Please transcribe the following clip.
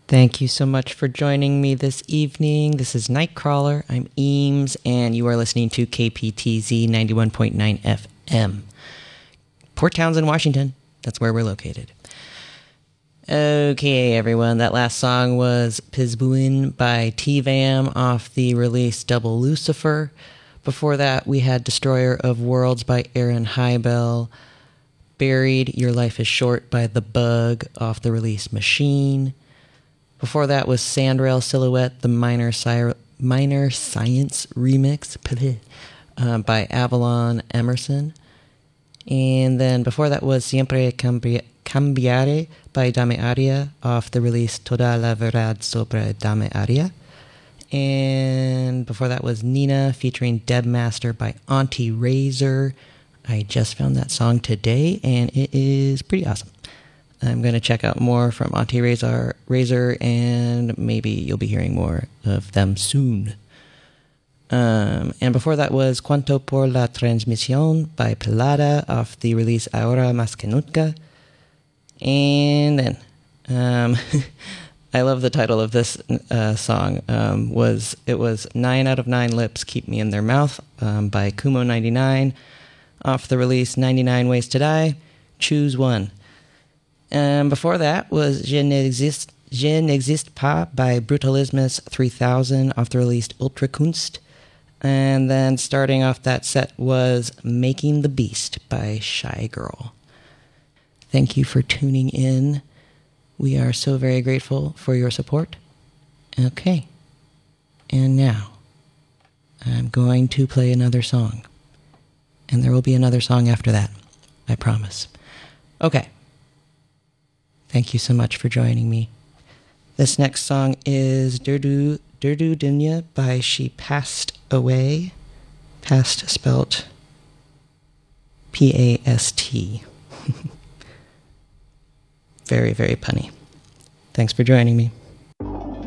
Thank you so much for joining me this evening. This is Nightcrawler. I'm Eames, and you are listening to KPTZ 91.9 FM. Port Townsend, Washington. That's where we're located. Okay, everyone. That last song was Pizbuin by T-Vam off the release Double Lucifer. Before that, we had Destroyer of Worlds by Aaron Hybel. Buried, Your Life is Short by The Bug off the release Machine. Before that was Sandrail Silhouette, the Minor Science remix by Avalon Emerson. And then before that was Siempre Cambiare by Dame Aria off the release Toda la Verdad sobre Dame Aria. And before that was Nina featuring Debmaster by Auntie Razor. I just found that song today, and it is pretty awesome. I'm going to check out more from Auntie Razor, and maybe you'll be hearing more of them soon. And before that was Cuanto por la Transmisión by Pelada off the release Ahora Más Que Nunca. And then, I love the title of this song. It was 9 out of 9 Lips Keep Me in Their Mouth by Kumo99 off the release 99 Ways to Die. Choose one. Before that was Je n'existe pas by Brutalismus 3000 off the release Ultrakunst. And then starting off that set was Making the Beast by Shy Girl. Thank you for tuning in. We are so very grateful for your support. Okay. And now, I'm going to play another song. And there will be another song after that. I promise. Okay. Thank you so much for joining me. This next song is Durdu Dunya by She Passed Away. Past spelt P-A-S-T. Very, very punny. Thanks for joining me.